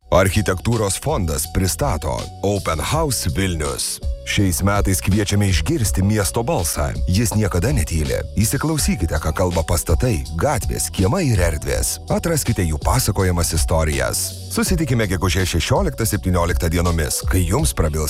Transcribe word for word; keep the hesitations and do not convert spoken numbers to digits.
Architektūros fondas pristato Open House Vilnius. Šiais metais kviečiame išgirsti miesto balsą. Jis niekada netyli. Įsiklausykite, ką kalba pastatai, gatvės, kiemai ir erdvės. Atraskite jų pasakojamas istorijas. Susitikime gegužės šešioliktą septynioliktą dienomis, kai jums prabils